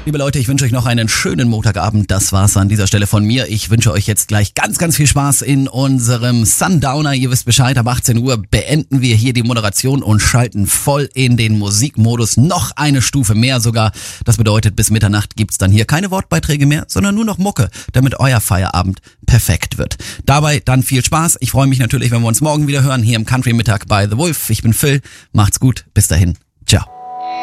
Liebe Leute, ich wünsche euch noch einen schönen Montagabend. Das war's an dieser Stelle von mir. Ich wünsche euch jetzt gleich ganz, ganz viel Spaß in unserem Sundowner. Ihr wisst Bescheid, ab 18 Uhr beenden wir hier die Moderation und schalten voll in den Musikmodus. Noch eine Stufe mehr sogar. Das bedeutet, bis Mitternacht gibt's dann hier keine Wortbeiträge mehr, sondern nur noch Mucke, damit euer Feierabend perfekt wird. Dabei dann viel Spaß. Ich freue mich natürlich, wenn wir uns morgen wieder hören, hier im Country Mittag bei The Wolf. Ich bin Phil. Macht's gut. Bis dahin. Ciao.